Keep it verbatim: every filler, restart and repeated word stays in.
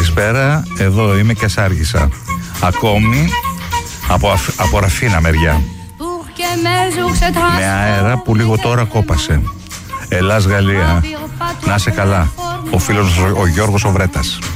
Καλησπέρα, εδώ είμαι και σ' άργησα. Ακόμη από, αφ, από Ραφίνα μεριά. Με αέρα που λίγο τώρα κόπασε. Ελλάς Γαλλία. Να είσαι καλά. Ο φίλος ο Γιώργος ο Βρέτας.